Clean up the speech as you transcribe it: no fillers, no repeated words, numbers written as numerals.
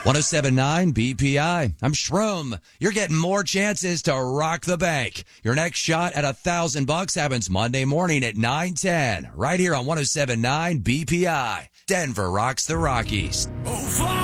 1079 BPI. I'm Shroom. You're getting more chances to rock the bank. Your next shot at $1,000 happens Monday morning at 9:10, right here on 1079 BPI. Denver rocks the Rockies.